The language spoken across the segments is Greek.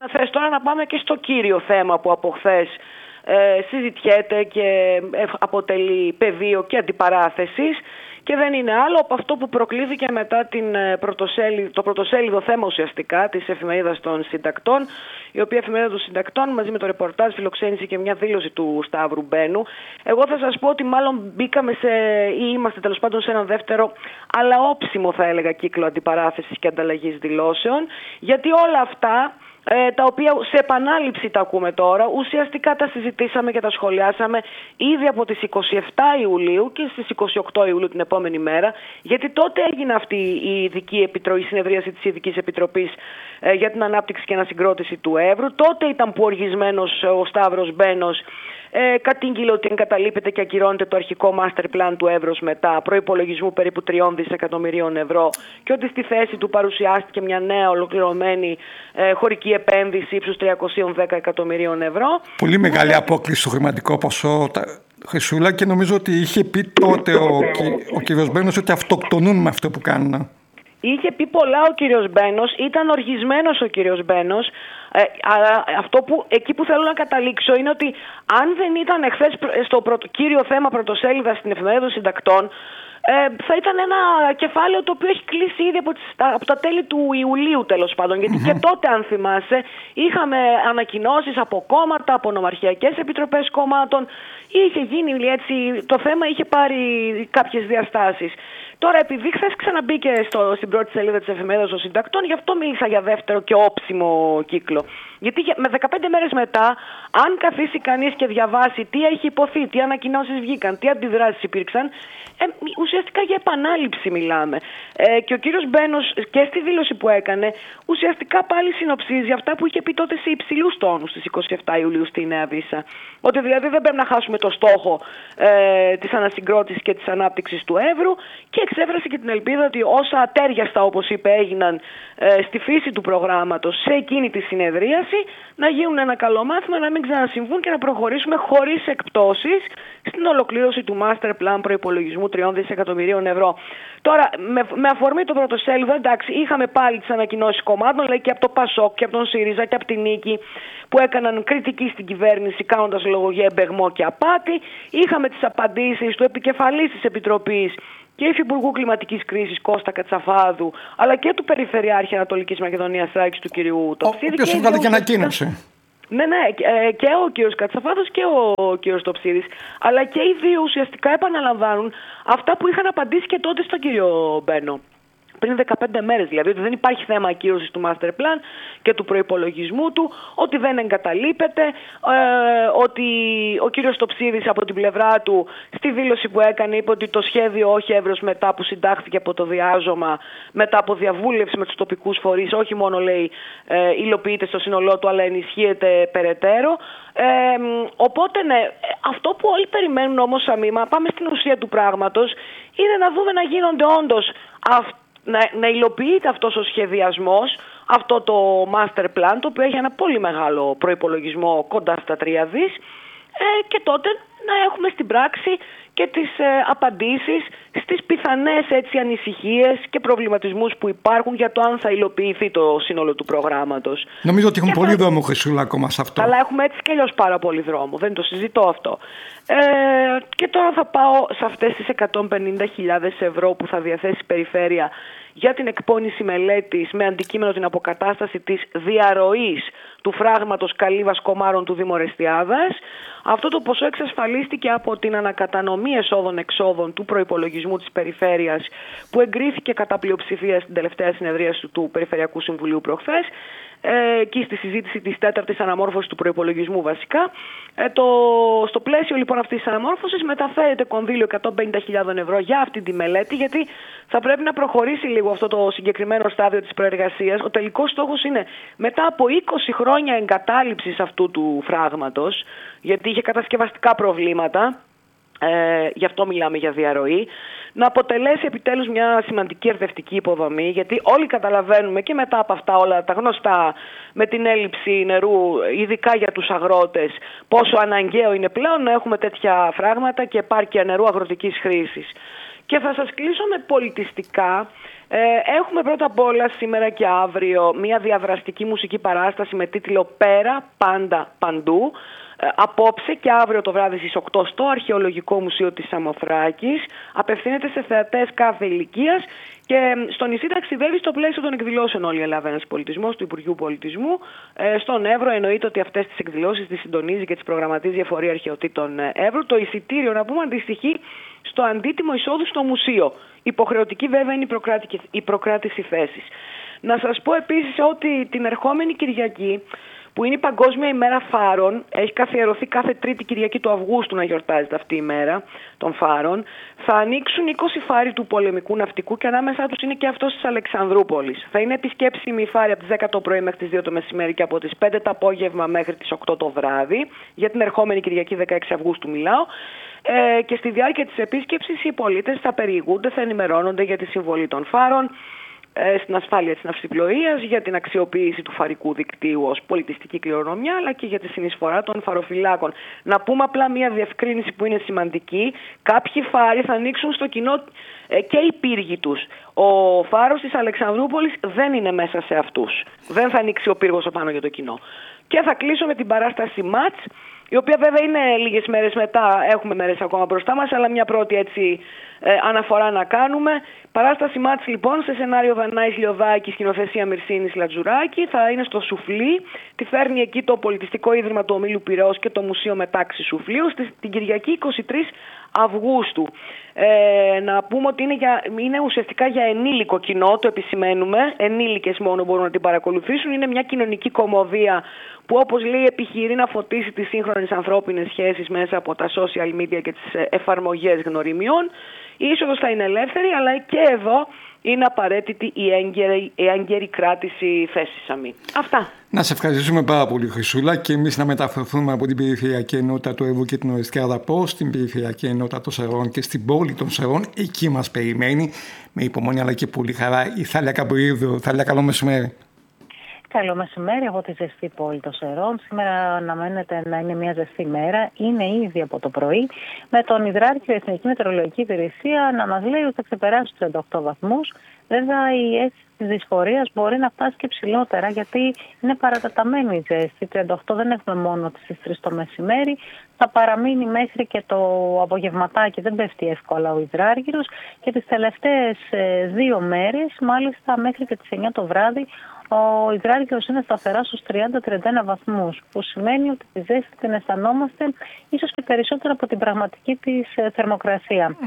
Θες τώρα να πάμε και στο κύριο θέμα που από χθες συζητιέται και αποτελεί πεδίο και αντιπαράθεσης, και δεν είναι άλλο από αυτό που προκλήθηκε μετά το πρωτοσέλιδο θέμα ουσιαστικά της Εφημερίδας των Συντακτών, η οποία Εφημερίδα των Συντακτών μαζί με το ρεπορτάζ φιλοξένησε και μια δήλωση του Σταύρου Μπαίνου. Εγώ θα σας πω ότι μάλλον μπήκαμε ή είμαστε τέλος πάντων σε έναν δεύτερο, αλλά όψιμο θα έλεγα, κύκλο αντιπαράθεσης και ανταλλαγής δηλώσεων, γιατί όλα αυτά, τα οποία σε επανάληψη τα ακούμε τώρα, ουσιαστικά τα συζητήσαμε και τα σχολιάσαμε ήδη από τις 27 Ιουλίου και στις 28 Ιουλίου την επόμενη μέρα, γιατί τότε έγινε αυτή η συνεδρίαση της Ειδικής Επιτροπής για την Ανάπτυξη και Ανασυγκρότηση του Εύρου. Τότε ήταν που οργισμένος ο Σταύρος Μπαίνος κατήγγειλε ότι εγκαταλείπεται και ακυρώνεται το αρχικό master plan του Εύρους μετά προϋπολογισμού περίπου 3 δισεκατομμυρίων ευρώ, και ότι στη θέση του παρουσιάστηκε μια νέα ολοκληρωμένη χωρική επένδυση ύψους 310 εκατομμυρίων ευρώ. Πολύ μεγάλη απόκληση στο χρηματικό ποσό, Χρυσούλα, και νομίζω ότι είχε πει τότε ο κ. Μπαίνος ότι αυτοκτονούν με αυτό που κάνουν. Είχε πει πολλά ο κύριος Μπαίνος, ήταν οργισμένος ο κύριος Μπαίνος. Αλλά εκεί που θέλω να καταλήξω είναι ότι αν δεν ήταν εχθές στο κύριο θέμα πρωτοσέλιδα στην Εφημερίδα των Συντακτών, θα ήταν ένα κεφάλαιο το οποίο έχει κλείσει ήδη από τα τέλη του Ιουλίου, τέλος πάντων. Γιατί και τότε, αν θυμάσαι, είχαμε ανακοινώσεις από κόμματα, από νομαρχιακές επιτροπές κομμάτων. Είχε γίνει έτσι, το θέμα είχε πάρει κάποιες διαστάσεις. Τώρα, επειδή χθες ξαναμπήκε στην πρώτη σελίδα της Εφημερίδας των Συντακτών, γι' αυτό μίλησα για δεύτερο και όψιμο κύκλο. Γιατί με 15 μέρες μετά, αν καθίσει κανείς και διαβάσει τι έχει υποθεί, τι ανακοινώσεις βγήκαν, τι αντιδράσεις υπήρξαν, ουσιαστικά για επανάληψη μιλάμε. Και ο κύριος Μπαίνος και στη δήλωση που έκανε, ουσιαστικά πάλι συνοψίζει αυτά που είχε πει τότε σε υψηλούς τόνους στις 27 Ιουλίου στη Νέα Βίσα. Ότι δηλαδή δεν πρέπει να χάσουμε το στόχο της ανασυγκρότησης και της ανάπτυξης του Εύρου, και εξέφρασε και την ελπίδα ότι όσα ατέριαστα, όπως είπε, έγιναν στη φύση του προγράμματος σε εκείνη τη συνεδρίαση, να γίνουν ένα καλό μάθημα, να μην ξανασυμβούν και να προχωρήσουμε χωρίς εκπτώσεις στην ολοκλήρωση του master plan προϋπολογισμού 3 δισεκατομμυρίων ευρώ. Τώρα, με αφορμή το πρωτοσέλιδο, εντάξει, είχαμε πάλι τις ανακοινώσεις κομμάτων, λέει και από το ΠΑΣΟΚ και από τον ΣΥΡΙΖΑ και από την Νίκη, που έκαναν κριτική στην κυβέρνηση, κάνοντας λόγο για εμπεγμό και απάτη. Είχαμε τις απαντήσεις του επικεφαλής της Επιτροπής και υφυπουργού κλιματικής κρίσης Κώστα Κατσαφάδου, αλλά και του Περιφερειάρχη Ανατολικής Μακεδονίας Θράκης του κυρίου Τοψίδη. Ο οποίος έβγαλε και ανακοίνωση. Ναι, και ο κύριος Κατσαφάδος και ο κύριος Τοψίδης, αλλά και οι δύο ουσιαστικά επαναλαμβάνουν αυτά που είχαν απαντήσει και τότε στον κύριο Μπαίνο. Πριν 15 μέρες δηλαδή, ότι δεν υπάρχει θέμα ακύρωσης του master plan και του προϋπολογισμού του, ότι δεν εγκαταλείπεται, ότι ο κύριος Τοψίδης από την πλευρά του στη δήλωση που έκανε είπε ότι το σχέδιο όχι Εύρος μετά που συντάχθηκε από το διάζωμα, μετά από διαβούλευση με τους τοπικούς φορείς, όχι μόνο λέει υλοποιείται στο σύνολό του, αλλά ενισχύεται περαιτέρω. Οπότε ναι, αυτό που όλοι περιμένουν όμως σαν μήμα, πάμε στην ουσία του πράγματος, είναι να δούμε να γίνονται όντως να υλοποιείται αυτός ο σχεδιασμός, αυτό το master plan, το οποίο έχει ένα πολύ μεγάλο προϋπολογισμό κοντά στα 3 δις, και τότε να έχουμε στην πράξη και τις απαντήσεις στις πιθανές ανησυχίες και προβληματισμούς που υπάρχουν για το αν θα υλοποιηθεί το σύνολο του προγράμματος. Νομίζω ότι έχουμε πολύ δρόμο, Χρυσούλα, ακόμα σε αυτό. Αλλά έχουμε έτσι και αλλιώς πάρα πολύ δρόμο, δεν το συζητώ αυτό. Και τώρα θα πάω σε αυτές τις 150.000 ευρώ που θα διαθέσει η Περιφέρεια για την εκπόνηση μελέτης με αντικείμενο την αποκατάσταση της διαρροής του φράγματος Καλύβας Κομάρων του Δήμου Ορεστιάδας. Αυτό το ποσό εξασφαλίστηκε από την ανακατανομή εσόδων-εξόδων του προϋπολογισμού της Περιφέρειας, που εγκρίθηκε κατά πλειοψηφία στην τελευταία συνεδρίαση του Περιφερειακού Συμβουλίου προχθές, και στη συζήτηση της 4ης αναμόρφωσης του προϋπολογισμού βασικά. Στο πλαίσιο λοιπόν αυτής της αναμόρφωσης μεταφέρεται κονδύλιο 150.000 ευρώ για αυτή τη μελέτη, γιατί θα πρέπει να προχωρήσει λίγο αυτό το συγκεκριμένο στάδιο της προεργασίας. Ο τελικός στόχος είναι μετά από 20 χρόνια εγκατάλειψης αυτού του φράγματος, γιατί είχε κατασκευαστικά προβλήματα, γι' αυτό μιλάμε για διαρροή, να αποτελέσει επιτέλους μια σημαντική ερδευτική υποδομή, γιατί όλοι καταλαβαίνουμε και μετά από αυτά όλα τα γνωστά με την έλλειψη νερού, ειδικά για τους αγρότες, πόσο αναγκαίο είναι πλέον να έχουμε τέτοια φράγματα και επάρκεια νερού αγροτικής χρήσης. Και θα σας κλείσω με πολιτιστικά. Έχουμε πρώτα απ' όλα σήμερα και αύριο μια διαδραστική μουσική παράσταση με τίτλο «Πέρα, πάντα, παντού». Απόψε και αύριο το βράδυ στις 8 στο Αρχαιολογικό Μουσείο της Σαμοθράκης. Απευθύνεται σε θεατές κάθε ηλικίας και στο νησί ταξιδεύει στο πλαίσιο των εκδηλώσεων Όλη η Ελλάδα ένας πολιτισμός του Υπουργείου Πολιτισμού. Στον Εύρο εννοείται ότι αυτές τις εκδηλώσεις τις συντονίζει και τις προγραμματίζει η Εφορία Αρχαιοτήτων Εύρου. Το εισιτήριο, να πούμε, αντιστοιχεί στο αντίτιμο εισόδου στο μουσείο. Υποχρεωτική βέβαια είναι η προκράτηση θέσης. Να σας πω επίσης ότι την ερχόμενη Κυριακή, που είναι η Παγκόσμια ημέρα φάρων, έχει καθιερωθεί κάθε Τρίτη Κυριακή του Αυγούστου να γιορτάζεται αυτή η μέρα των φάρων, θα ανοίξουν 20 φάροι του πολεμικού ναυτικού και ανάμεσά τους είναι και αυτός της Αλεξανδρούπολης. Θα είναι επισκέψιμοι οι φάροι από τις 10 το πρωί μέχρι τις 2 το μεσημέρι και από τις 5 το απόγευμα μέχρι τις 8 το βράδυ. Για την ερχόμενη Κυριακή 16 Αυγούστου μιλάω. Και στη διάρκεια της επίσκεψης οι πολίτες θα περιηγούνται, θα ενημερώνονται για τη συμβολή των φάρων στην ασφάλεια της ναυσιπλοείας, για την αξιοποίηση του φαρικού δικτύου ως πολιτιστική κληρονομιά, αλλά και για τη συνεισφορά των φαροφυλάκων. Να πούμε απλά μια διευκρίνηση που είναι σημαντική. Κάποιοι φάροι θα ανοίξουν στο κοινό και οι πύργοι τους. Ο φάρος της Αλεξανδρούπολης δεν είναι μέσα σε αυτούς. Δεν θα ανοίξει ο πύργος απάνω για το κοινό. Και θα κλείσω με την παράσταση Μάτς, η οποία βέβαια είναι λίγες μέρες μετά, έχουμε μέρες ακόμα μπροστά μας, αλλά μια πρώτη έτσι αναφορά να κάνουμε. Παράσταση Μάτς λοιπόν, σε σενάριο Δανάης Λιωδάκη, σκηνοθεσία Μυρσίνης Λατζουράκη, θα είναι στο Σουφλί. Τη φέρνει εκεί το Πολιτιστικό Ίδρυμα του Ομίλου Πειραιώς και το Μουσείο Μετάξι Σουφλίου την Κυριακή 23 Αυγούστου. Να πούμε ότι είναι ουσιαστικά για ενήλικο κοινό, το επισημαίνουμε. Ενήλικες μόνο μπορούν να την παρακολουθήσουν. Είναι μια κοινωνική κωμωδία που, όπως λέει, επιχειρεί να φωτίσει τις σύγχρονες ανθρώπινες σχέσεις μέσα από τα social media και τις εφαρμογές γνωριμιών. Η είσοδος θα είναι ελεύθερη, αλλά και εδώ είναι απαραίτητη η έγκαιρη κράτηση θέσης. Αυτά. Να σε ευχαριστήσουμε πάρα πολύ, Χρυσούλα, και εμείς να μεταφερθούμε από την περιφερειακή ενότητα του Εύρου και την Οριστική Αδαπό στην περιφερειακή ενότητα των Σερών και στην πόλη των Σερών. Εκεί μας περιμένει με υπομονή αλλά και πολύ χαρά η Θάλια Καμπουρίδου. Θάλια, καλό μεσημέρι. Καλό μεσημέρι από τη ζεστή πόλη των Σερών. Σήμερα αναμένεται να είναι μια ζεστή μέρα. Είναι ήδη από το πρωί, με τον Υδράρχη Εθνική Μετεωρολογική Υπηρεσία να μας λέει ότι θα ξεπεράσει τους 38 βαθμούς. Βέβαια, η αίσθηση της δυσφορίας μπορεί να φτάσει και ψηλότερα, γιατί είναι παρατεταμένη η ζέστη. 38 δεν έχουμε μόνο στις 3 το μεσημέρι. Θα παραμείνει μέχρι και το απογευματάκι, δεν πέφτει εύκολα ο Υδράργυρος. Και τις τελευταίες 2 μέρες, μάλιστα μέχρι και τις 9 το βράδυ, ο Υδράργυρος είναι σταθερά στους 30-31 βαθμούς, που σημαίνει ότι τη ζέστη την αισθανόμαστε ίσως και περισσότερο από την πραγματική της θερμοκρασία.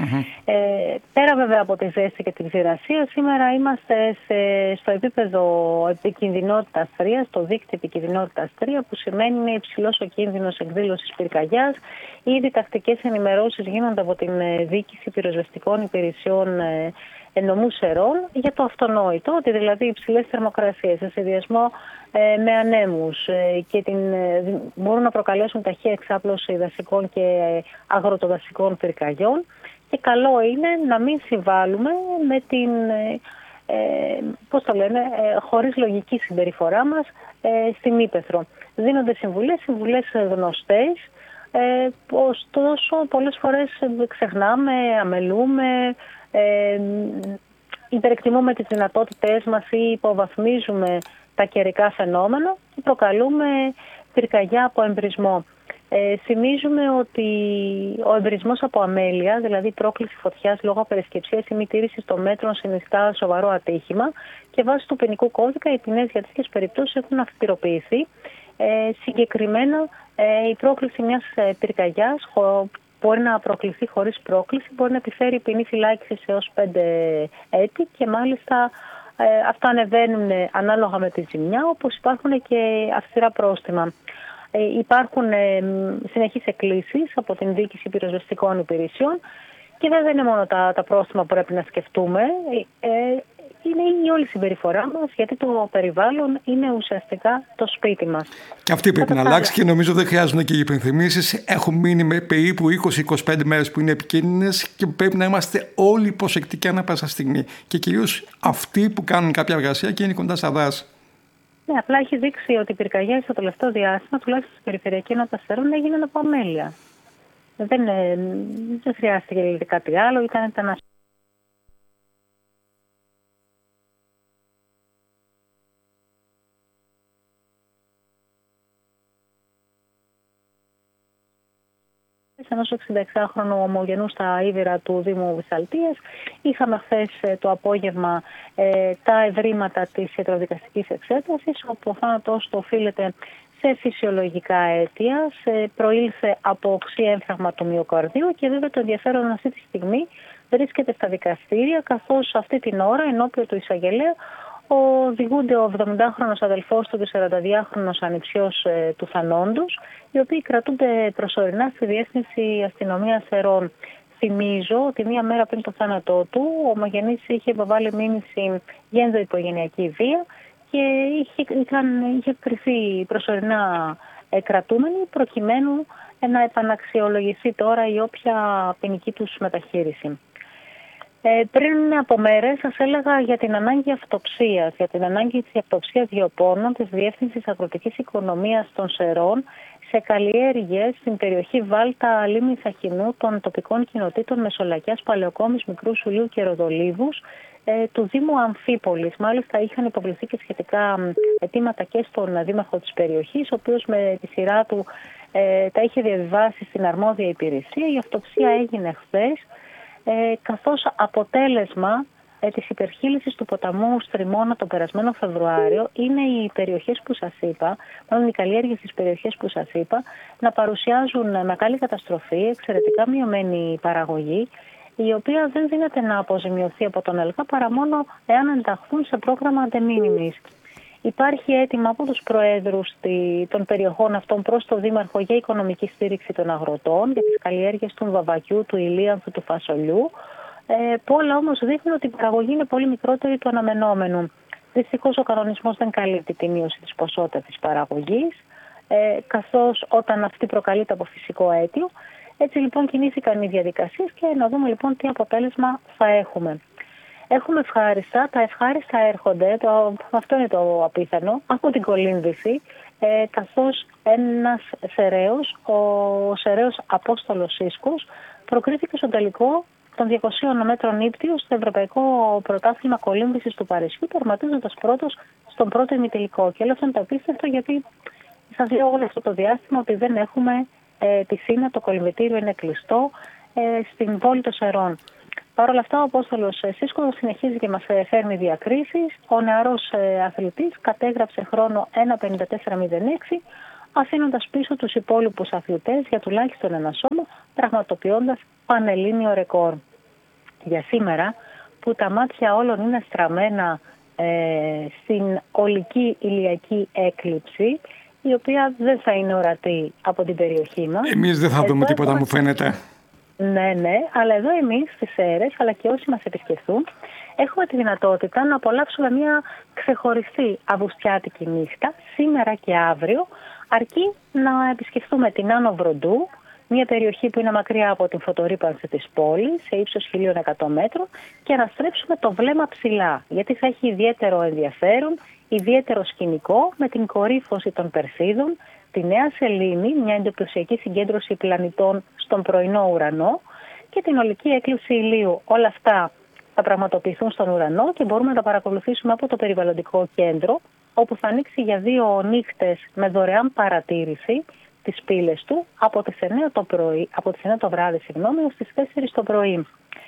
Πέρα βέβαια από τη ζέστη και την ξηρασία, σήμερα είμαστε στο επίπεδο επικινδυνότητας 3, στο δίκτυο επικινδυνότητας 3, που σημαίνει είναι υψηλός ο κίνδυνος εκδήλωσης πυρκαγιάς. Ήδη τακτικές ενημερώσεις γίνονται από την Διοίκηση Πυροσβεστικών Υπηρεσιών Νομού Σερών για το αυτονόητο, ότι δηλαδή υψηλές θερμοκρασίες σε συνδυασμό με ανέμους και μπορούν να προκαλέσουν ταχεία εξάπλωση δασικών και αγροτοδασικών πυρκαγιών, και καλό είναι να μην συμβάλλουμε με την χωρίς λογική συμπεριφορά μας στην ύπαιθρο. Δίνονται συμβουλές γνωστές, ωστόσο πολλές φορές ξεχνάμε, αμελούμε, υπερεκτιμούμε τις δυνατότητές μας ή υποβαθμίζουμε τα καιρικά φαινόμενα και προκαλούμε πυρκαγιά από εμπρισμό. Θυμίζουμε ότι ο εμπρισμός από αμέλεια, δηλαδή η πρόκληση φωτιάς λόγω απερισκεψίας ή μη τήρησης των μέτρων, συνιστά σοβαρό ατύχημα και βάσει του ποινικού κώδικα οι ποινές για τέτοιες περιπτώσεις έχουν αυστηροποιηθεί. Συγκεκριμένα η πρόκληση μιας πυρκαγιάς μπορεί να προκληθεί χωρίς πρόκληση, μπορεί να επιφέρει ποινή φυλάκισης έως 5 έτη και μάλιστα αυτά ανεβαίνουν ανάλογα με τη ζημιά, όπως υπάρχουν και αυστηρά πρόστιμα. Υπάρχουν συνεχείς εκκλήσεις από την Διοίκηση Πυροσβεστικών Υπηρεσιών και βέβαια δεν είναι μόνο τα πρόστιμα που πρέπει να σκεφτούμε, είναι η όλη συμπεριφορά μας, γιατί το περιβάλλον είναι ουσιαστικά το σπίτι μας. Και αυτή πρέπει να αλλάξει και νομίζω δεν χρειάζονται και οι υπενθυμίσεις. Έχουν μείνει με περίπου 20-25 μέρες που είναι επικίνδυνες και πρέπει να είμαστε όλοι προσεκτικοί ανά πάσα στιγμή. Και κυρίως αυτοί που κάνουν κάποια εργασία και είναι κοντά στα δάση. Ναι, απλά έχει δείξει ότι οι πυρκαγιές στο τελευταίο διάστημα, τουλάχιστον στην περιφερειακή ενότητα Σερών, έγιναν από αμέλεια. Δεν χρειάστηκε κάτι άλλο, ήταν ένα ενός 66χρονου ομογενού στα Ήβυρα του Δήμου Βυσσαλτίας. Είχαμε χθες το απόγευμα τα ευρήματα της ιατροδικαστικής εξέτασης, όπου ο θάνατος το οφείλεται σε φυσιολογικά αίτια, προήλθε από οξύ έμφραγμα του μυοκαρδίου και βέβαια το ενδιαφέρον αυτή τη στιγμή βρίσκεται στα δικαστήρια, καθώς αυτή την ώρα ενώπιον του εισαγγελέα οδηγούνται ο 70χρονος αδελφός του και 42χρονος ανιψιός του θανόντος, οι οποίοι κρατούνται προσωρινά στη Διεύθυνση Αστυνομίας Σερών. Θυμίζω ότι μία μέρα πριν το θάνατό του, ο ομογενής είχε υποβάλει μήνυση για ενδοοικογενειακή βία και είχε κριθεί προσωρινά κρατούμενοι προκειμένου να επαναξιολογηθεί τώρα η όποια ποινική τους μεταχείριση. Πριν από μέρες σας έλεγα για την ανάγκη αυτοψίας, για την ανάγκη της αυτοψίας γεωπόνων της Διεύθυνσης Αγροτικής Οικονομίας των Σερών σε καλλιέργειες στην περιοχή Βάλτα Λίμνης Αχινού των τοπικών κοινοτήτων Μεσολακιάς, Παλαιοκόμης, Μικρού Σουλίου και Ροδολίβους του Δήμου Αμφίπολης. Μάλιστα είχαν υποβληθεί και σχετικά αιτήματα και στον δήμαρχο της περιοχής, ο οποίος με τη σειρά του τα είχε διαβιβάσει στην αρμόδια υπηρεσία. Η αυτοψία έγινε χθες, καθώς αποτέλεσμα της υπερχείλησης του ποταμού Στριμώνα τον περασμένο Φεβρουάριο είναι οι περιοχές που σας είπα, μάλλον οι καλλιέργειες στις περιοχές που σας είπα, να παρουσιάζουν μεγάλη καταστροφή, εξαιρετικά μειωμένη παραγωγή, η οποία δεν δύναται να αποζημιωθεί από τον ΕΛΚΑ παρά μόνο εάν ενταχθούν σε πρόγραμμα de minimis. Υπάρχει αίτημα από τους προέδρους των περιοχών αυτών προς το Δήμαρχο για οικονομική στήριξη των αγροτών, για τις καλλιέργειες του βαβακιού, του ηλίανθου, του φασολιού, που όλα όμως δείχνουν ότι η παραγωγή είναι πολύ μικρότερη του αναμενόμενου. Δυστυχώς ο κανονισμός δεν καλύπτει τη μείωση της ποσότητας της παραγωγής, καθώς όταν αυτή προκαλείται από φυσικό αίτιο. Έτσι λοιπόν κινήθηκαν οι διαδικασίες και να δούμε λοιπόν τι αποτέλεσμα θα έχουμε. Έχουμε ευχάριστα, τα ευχάριστα έρχονται, αυτό είναι το απίθανο, από την κολύμβηση, καθώς ένας σεραίος, ο σεραίος Απόστολος Σίσκος, προκρίθηκε στο τελικό των 200 μέτρων ύπτιο στο Ευρωπαϊκό Πρωτάθλημα Κολύμβησης του Παρισιού, τερματίζοντας πρώτος στον πρώτο ημιτελικό. Και λέω αυτό είναι το απίστευτο, γιατί σας λέω όλο αυτό το διάστημα ότι δεν έχουμε πισίνα, το κολυμβητήριο είναι κλειστό στην πόλη των Σερών. Παρ' όλα αυτά, ο Απόστολος Σίσκος συνεχίζει και μας φέρνει διακρίσεις. Ο νεαρός αθλητής κατέγραψε χρόνο 1:54.06, αφήνοντας πίσω τους υπόλοιπους αθλητές για τουλάχιστον ένα σώμα, πραγματοποιώντας πανελλήνιο ρεκόρ. Για σήμερα, που τα μάτια όλων είναι στραμμένα στην ολική ηλιακή έκλειψη, η οποία δεν θα είναι ορατή από την περιοχή μας. Εμείς δεν θα δούμε τίποτα, μου φαίνεται. Ναι, αλλά εδώ εμείς στις Σέρρες, αλλά και όσοι μας επισκεφθούν, έχουμε τη δυνατότητα να απολαύσουμε μια ξεχωριστή αυγουστιάτικη νύχτα, σήμερα και αύριο, αρκεί να επισκεφθούμε την Άνω Βροντού, μια περιοχή που είναι μακριά από την φωτορύπανση της πόλης, σε ύψος 1.100 μέτρων, και να στρέψουμε το βλέμμα ψηλά, γιατί θα έχει ιδιαίτερο ενδιαφέρον, ιδιαίτερο σκηνικό με την κορύφωση των Περσίδων, τη Νέα Σελήνη, μια εντυπωσιακή συγκέντρωση πλανητών στον πρωινό ουρανό, και την ολική έκλειψη ηλίου. Όλα αυτά θα πραγματοποιηθούν στον ουρανό και μπορούμε να τα παρακολουθήσουμε από το περιβαλλοντικό κέντρο, όπου θα ανοίξει για 2 νύχτες με δωρεάν παρατήρηση τις πύλες του από τις 9 το βράδυ, ως τις 4 το πρωί.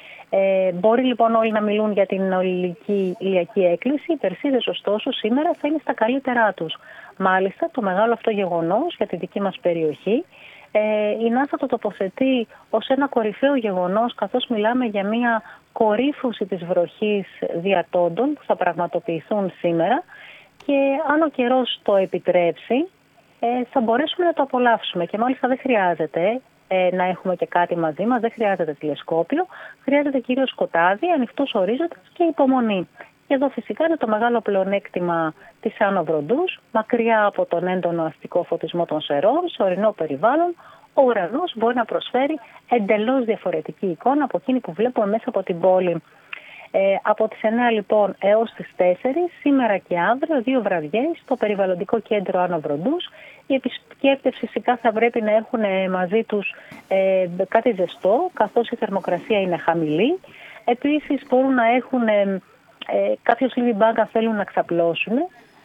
Μπορεί λοιπόν όλοι να μιλούν για την ολική ηλιακή έκκληση. Οι Περσίδες ωστόσο σήμερα θα είναι στα καλύτερά τους. Μάλιστα το μεγάλο αυτό γεγονός για τη δική μας περιοχή, η ΝΑΣΑ το τοποθετεί ως ένα κορυφαίο γεγονός, καθώς μιλάμε για μια κορύφωση της βροχής διατόντων που θα πραγματοποιηθούν σήμερα, και αν ο καιρός το επιτρέψει θα μπορέσουμε να το απολαύσουμε. Και μάλιστα δεν χρειάζεται να έχουμε και κάτι μαζί μας, δεν χρειάζεται τηλεσκόπιο, χρειάζεται κυρίως σκοτάδι, ανοιχτός ορίζοντας και υπομονή. Και εδώ φυσικά είναι το μεγάλο πλεονέκτημα της Άνω Βροντούς, μακριά από τον έντονο αστικό φωτισμό των Σερών, σε ορεινό περιβάλλον, ο ουρανός μπορεί να προσφέρει εντελώς διαφορετική εικόνα από εκείνη που βλέπουμε μέσα από την πόλη. Από τις 9 λοιπόν έως τις 4, σήμερα και αύριο, 2 βραδιές, στο περιβαλλοντικό κέντρο Άνω Βροντούς. Οι επισκέπτες φυσικά θα πρέπει να έχουν μαζί τους κάτι ζεστό, καθώς η θερμοκρασία είναι χαμηλή. Επίσης μπορούν να έχουν κάποιο sleeping bag αν θέλουν να ξαπλώσουν.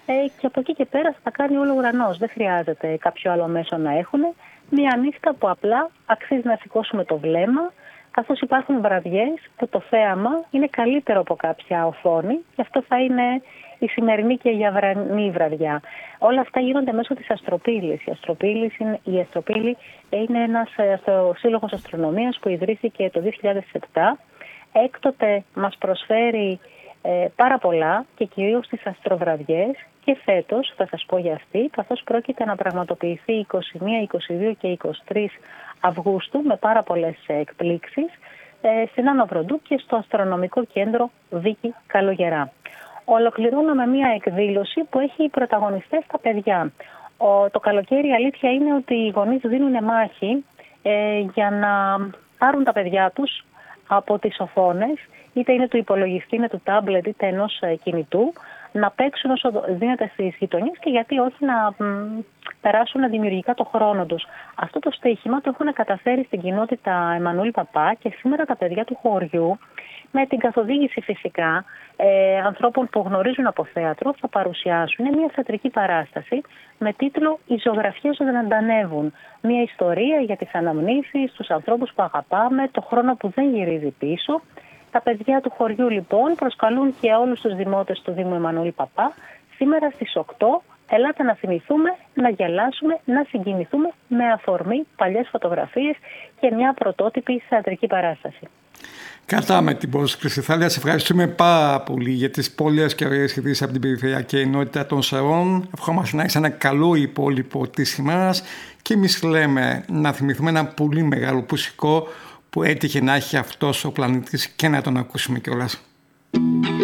και από εκεί και πέρα θα τα κάνει όλο ο ουρανός. Δεν χρειάζεται κάποιο άλλο μέσο να έχουν. Μια νύχτα που απλά αξίζει να σηκώσουμε το βλέμμα, καθώς υπάρχουν βραδιές που το θέαμα είναι καλύτερο από κάποια οθόνη και αυτό θα είναι η σημερινή και η αυρανή βραδιά. Όλα αυτά γίνονται μέσω της αστροπύλης. Η αστροπύλη είναι ένας σύλλογος αστρονομίας που ιδρύθηκε το 2007. Έκτοτε μας προσφέρει πάρα πολλά και κυρίως στις αστροβραδιές και φέτος θα σας πω για αυτή, καθώς πρόκειται να πραγματοποιηθεί 21, 22 και 23 Αυγούστου με πάρα πολλές εκπλήξεις στην Άνω Βροντού και στο Αστρονομικό Κέντρο Βίκη Καλογερά. Ολοκληρώνουμε μια εκδήλωση που έχει πρωταγωνιστές τα παιδιά. Το καλοκαίρι η αλήθεια είναι ότι οι γονείς δίνουν μάχη για να πάρουν τα παιδιά τους από τις οθόνες, είτε είναι του υπολογιστή, είτε του τάμπλετ, είτε ενός κινητού, να παίξουν όσο δίνεται στις γειτονιές και γιατί όχι να περάσουν δημιουργικά το χρόνο τους. Αυτό το στοίχημα το έχουν καταφέρει στην κοινότητα Εμμανουήλ Παπά και σήμερα τα παιδιά του χωριού, με την καθοδήγηση φυσικά ανθρώπων που γνωρίζουν από θέατρο, θα παρουσιάσουν μια θεατρική παράσταση με τίτλο «Οι ζωγραφιές δεν αντανεύουν». Μια ιστορία για τις αναμνήσεις, τους ανθρώπους που αγαπάμε, το χρόνο που δεν γυρίζει πίσω. Τα παιδιά του χωριού λοιπόν προσκαλούν και όλους τους δημότες του Δήμου Εμμανουήλ Παπά σήμερα στις 8. Ελάτε να θυμηθούμε, να γελάσουμε, να συγκινηθούμε με αφορμή παλιές φωτογραφίες και μια πρωτότυπη θεατρική παράσταση. Κατά την πρόσκληση, Θάλια, σε ευχαριστούμε πάρα πολύ για τις πολλές και ωραίες ειδήσεις από την Περιφερειακή Ενότητα των Σερών. Ευχόμαστε να έχεις ένα καλό υπόλοιπο της ημέρας και εμείς λέμε να θυμηθούμε ένα πολύ μεγάλο μουσικό που έτυχε να έχει αυτός ο πλανήτης και να τον ακούσουμε κιόλας.